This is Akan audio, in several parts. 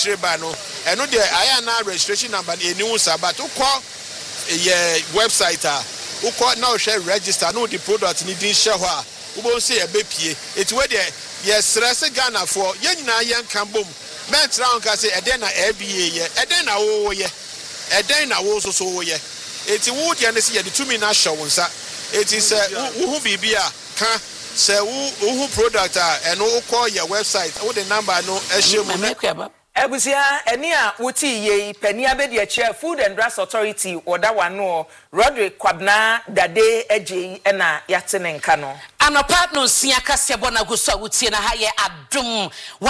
Chiribano, and no, I am now registration number in news about who call a website, who call now share register, no, the product needing share, who won't say a baby. It's where yes, Rasa Ghana for young Cambum, Man's round can say, and then every year, and then I was also yeah. It's a wood and the 2 minute show. It is who be beer, can say who product and who call your website, all the number no issue. Ebusia enia wuti ye penia be de chair Food and Drugs Authority or that one no Roderick Kwabna Dade Eje na yatene nka no Anopa no sia kase bona guso wuti na haye Adum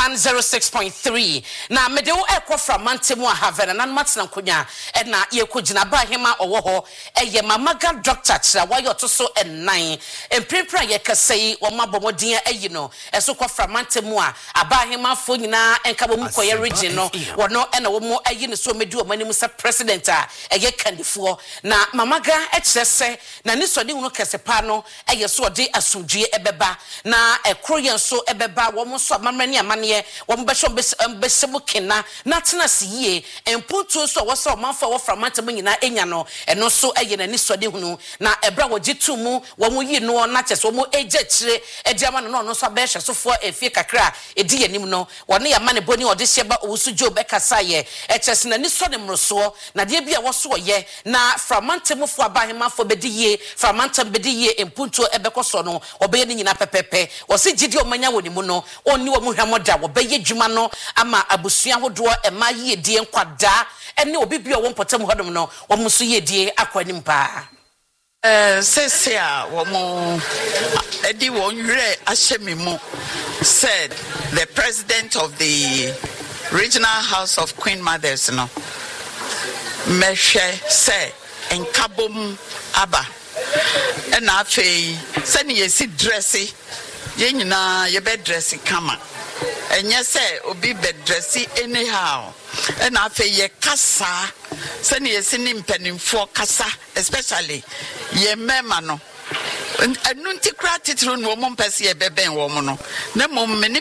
106.3 na mede wo ekofra mantemu ahave na matena nkonya na ye kogina ba hema owo ho eye mamaga doctor kira wayo to so ennan empempra ye kasei wo mabomodin ayi no eso kofra mantemu a aba hema fo nyina enka bo mkoye no wono ena wo mo ayi ne so medi o mani musa president a eye kandifo na mamaga ekirese na ni so de hunu kesepa no eye so de asudue ebeba na ekroye so ebeba wo mo so amamani amane wo mo besebo kena na tena siye empuntu so wo so manfa wo framanta nyina enya no eno so eye na ni so de hunu na ebra wo gitumu wo mo yi no na chese wo mo eje kire ediama no so abehye so fo efie kakra edi yanim no wone ya mane boni ode sheba Usu Job Ekasaye, Echesina Nisone Mroso, Nadia was so ye, na Framantum for Bahima for Bediye, Framantum Bediye, and Punto Ebecosono, or Baying in Apepe, or see Gidio Mania Wonimuno, or New Muhammada, or Baye Jumano, Ama Abusia Wodua, and my ye dear Quada, and no Bibia won't put them Hodomno, or Musuye dear Aquanimpa. Sesia womo edi wonre ashemimu said the president of the Regional House of Queen Mothers no meshe se enkabom aba na afei se ne yesi dresse ye nyina ye be dresse kama enye se obi be dresse anyhow na afei ye kasa se ne yesi ni mpanimfo kasa especially ye mema no anunti kra titru no mo mpese ye beben wo mo no na mo me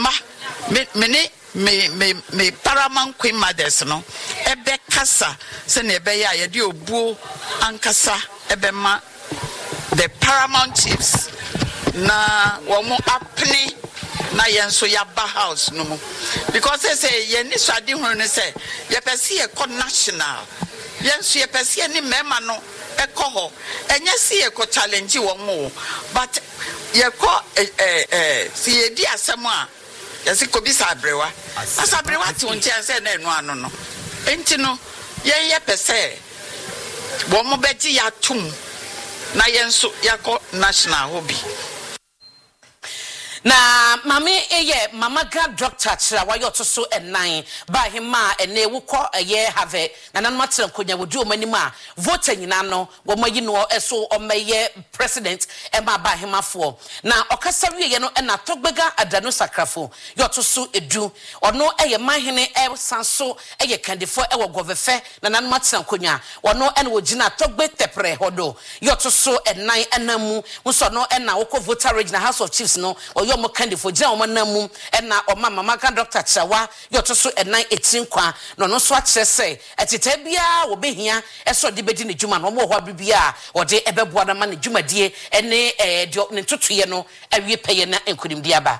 Paramount Queen Mothers no ebe kasa se ne ebe ya ye de obuo ankasa ebe ma the Paramount Chiefs na wo mo apne na yenso ya ba house no mo because they say ye ni swade hu ne say ye pese ye ko national yenso ye pese ni mema no ekoho enye si ye ko challenge wo mo but ye ko si ye di asemo a yesi ko bi sabrewa asabrewa ti onche anse na enu anu no enti no ye pese wo mo beji ya tum na yenso yakọ national hobby na mame eye mamaga doctor kira wayo to so ennan ba hima ene wukọ eye have na nan matren konya wodi omanim a vote nyina no wo mayi no eso omeye president e ma ba hima fo na okasawe ye no na togbega adano sakrafo yo to so edu ono eye mahene e sanso eye kandifo e wo govefe na nan matren konya ono ene wogina togbe tepre hodo yo to so ennan enamu nso no na wukọ voter regional house of chiefs no mo kandifo gina o manam na o mama kan doctor chawa yo to so enan etin kwa no no so a kire se etita bia wo behia eso de bedi ne djuma no mo ho bibia o de ebeboa na ma ne djumadie ene ne totoye no awie peye na enkunim dia ba.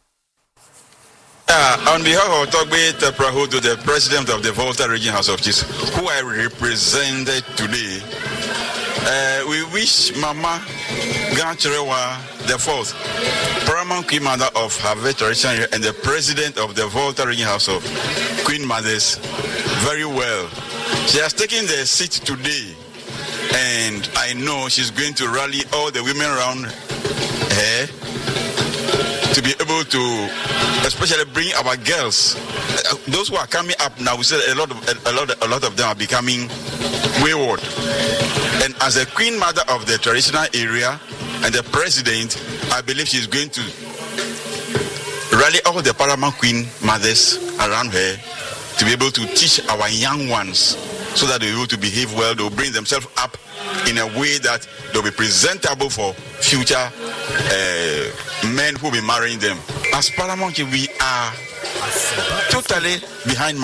On behalf of Togbe Teprahodo, the president of the Volta Region House of Chiefs, who I represented today, we wish Mama Gancherewa the fourth, Paramount Queen Mother of Harvest Tradition and the president of the Volta Region House of Queen Mothers very well. She has taken the seat today, and I know she's going to rally all the women around her to be able to especially bring our girls, those who are coming up now. We said a lot of them are becoming wayward, and as a Queen Mother of the traditional area and the president, I believe she's going to rally all the Paramount Queen Mothers around her to be able to teach our young ones so that they'll be able to behave well. They'll bring themselves up in a way that they'll be presentable for future men who will be marrying them. As Paramount, we are totally behind